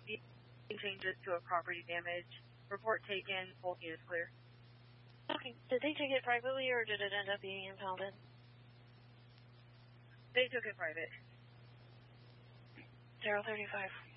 changes to a property damage. Report taken. Both units clear. Okay. Did they take it privately or did it end up being impounded? They took it private. 035.